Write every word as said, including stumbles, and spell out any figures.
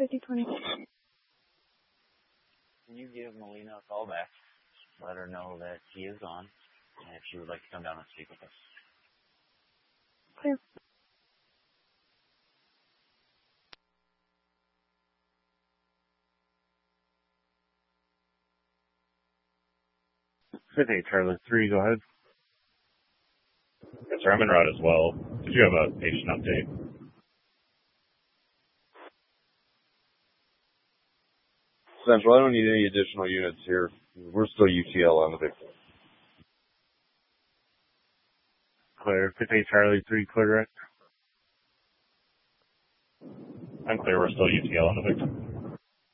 fifty twenty. Can you give Melina a call back? Let her know that she is on, and if she would like to come down and speak with us. Clear. fifty-eight Charlie three, go ahead. Yes, sir. I'm en route as well. Did you have a patient update? Central, I don't need any additional units here. We're still U T L on the victim. Clear. fifty-eight Charlie three, clear direct. I'm clear. We're still U T L on the victim.